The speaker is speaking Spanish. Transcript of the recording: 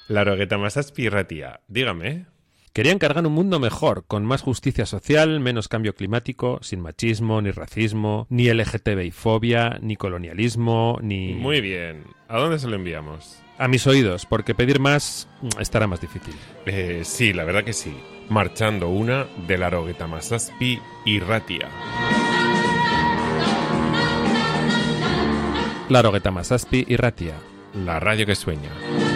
Larogueta Masazpi Irratia, dígame. Quería encargar un mundo mejor, con más justicia social, menos cambio climático, sin machismo, ni racismo, ni LGTBI-fobia, ni colonialismo, ni... Muy bien. ¿A dónde se lo enviamos? A mis oídos, porque pedir más estará más difícil. Sí, la verdad que sí. Marchando una de Larogueta Masazpi Irratia. Larogueta Masazpi Irratia. La radio que sueña.